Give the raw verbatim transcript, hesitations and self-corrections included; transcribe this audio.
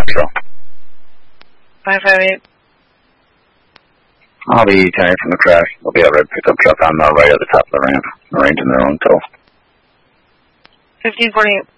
so. five five eight. I'll be ten eight from the crash. There'll be a red pickup truck on the right at the top of the ramp, arranging their own tow. fifteen forty-eight.